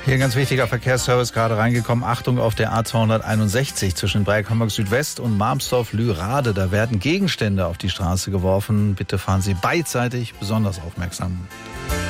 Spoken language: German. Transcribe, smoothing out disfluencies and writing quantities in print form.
Hier ein ganz wichtiger Verkehrsservice gerade reingekommen. Achtung auf der A261 zwischen Dreieck-Hamburg Südwest und Marmsdorf-Lührade. Da werden Gegenstände auf die Straße geworfen. Bitte fahren Sie beidseitig besonders aufmerksam.